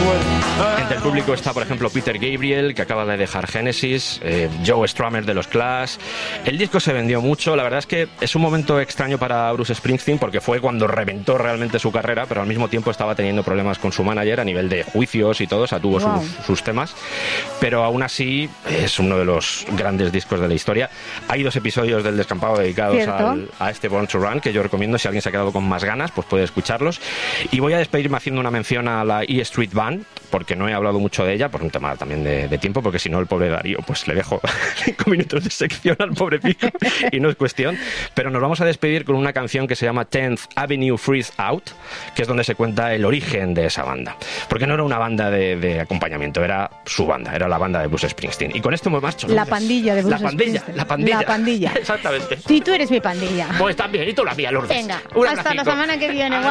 Entre el público está, por ejemplo, Peter Gabriel, que acaba de dejar Genesis, Joe Strummer de los Clash. El disco se vendió mucho. La verdad es que es un momento extraño para Bruce Springsteen porque fue cuando reventó realmente su carrera, pero al mismo tiempo estaba teniendo problemas con su manager a nivel de juicios y todo, o sea, tuvo sus temas, pero aún así es uno de los grandes discos de la historia. Hay 2 episodios del Descampado dedicados a este Born to Run, que yo recomiendo. Si alguien se ha quedado con más ganas, pues puede escucharlos. Y voy a despedirme haciendo una mención a la E Street Band, porque no he hablado mucho de ella, por un tema también de tiempo, porque si no el pobre Darío, pues le dejo 5 minutos de sección al pobre pico, y no es cuestión. Pero nos vamos a despedir con una canción que se llama 10th Avenue Freeze Out, que es donde se cuenta el origen de esa banda. Porque no era una banda de acompañamiento, era su banda, era la banda de Bruce Springsteen. Y con esto me marcho. La pandilla de Bruce Springsteen. La pandilla. La pandilla. Exactamente. Y tú eres mi pandilla. Pues también, y tú la mía, Lourdes. Venga, hasta la semana que viene.